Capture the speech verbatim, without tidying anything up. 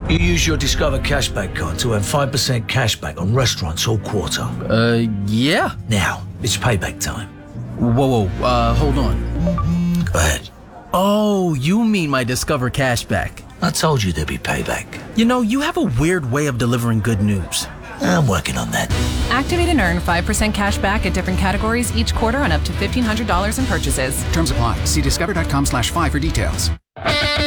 You use your Discover cashback card to earn five percent cashback on restaurants all quarter. Uh, yeah. Now, it's payback time. Whoa, whoa, uh, hold on. Go ahead. Oh, you mean my Discover cashback. I told you there'd be payback. You know, you have a weird way of delivering good news. I'm working on that. Activate and earn five percent cash back at different categories each quarter on up to fifteen hundred dollars in purchases. Terms apply. See discover.com slash five for details.